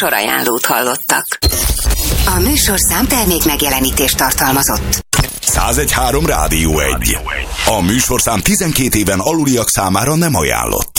műsorajánlót hallottak. A műsorszám termék megjelenítést tartalmazott. 101.3 Rádió 1. A műsorszám 12 éven aluliak számára nem ajánlott.